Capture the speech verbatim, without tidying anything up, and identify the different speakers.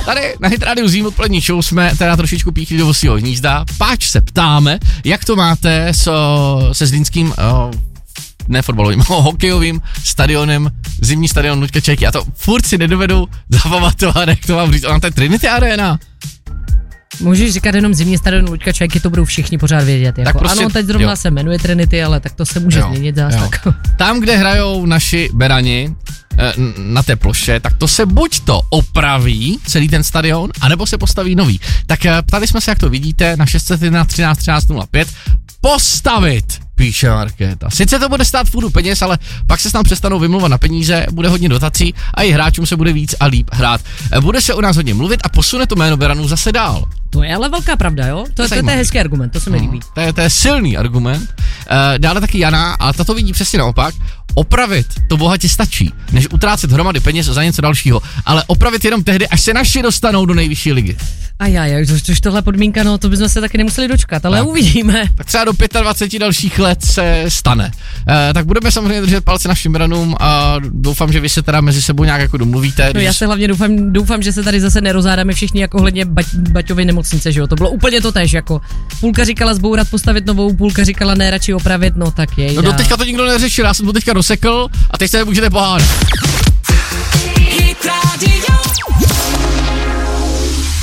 Speaker 1: Tady na Hit Radio Zim odpolední show jsme teda trošičku píchli do vosího hnízda, páč se ptáme, jak to máte so, se zlínským oh, ne fotbalovým, hokejovým stadionem, zimní stadion Luďka Čajky. A to furt si nedovedu zapamatovat, jak to mám říct. Ona to je Trinity Arena.
Speaker 2: Můžeš říkat jenom zimní stadion Luďka Čajky, to budou všichni pořád vědět. Jako. Prostě, ano, teď zrovna jo. se jmenuje Trinity, ale tak to se může jo, změnit zás tak.
Speaker 1: Tam, kde hrajou naši berani na té ploše, tak to se buď to opraví, celý ten stadion, anebo se postaví nový. Tak ptali jsme se, jak to vidíte, na šest set jedna třináct třináct nula pět. Postavit, píše Markéta. Sice to bude stát fůru peněz, ale pak se tam přestanou vymlouvat na peníze, bude hodně dotací a i hráčům se bude víc a líp hrát. Bude se u nás hodně mluvit a posune to jméno beranů zase dál.
Speaker 2: To je ale velká pravda, jo? To, to, to, to je hezký argument, to se mi líbí.
Speaker 1: Hmm, to, je, to je silný argument. Uh, dále taky Jana, ale ta to vidí přesně naopak. Opravit to bohatě stačí, než utrácet hromady peněz za něco dalšího, ale opravit jenom tehdy, až se naši dostanou do nejvyšší ligy.
Speaker 2: A já, jak což tohle podmínka, no to bychom se taky nemuseli dočkat, ale tak. Uvidíme.
Speaker 1: Tak třeba do dvacet pět dalších let se stane. E, tak budeme samozřejmě držet palce našim branům a doufám, že vy se teda mezi sebou nějak jako domluvíte.
Speaker 2: No já se hlavně doufám, doufám, že se tady zase nerozádáme všichni jako ohledně ba- Baťovy nemocnice, že jo, to bylo úplně to též, jako půlka říkala zbourat, postavit novou, půlka říkala ne, radši opravit, no tak jej.
Speaker 1: No do teďka to nikdo neřešil, já jsem to teďka dosekl a teď se můžete pohádat.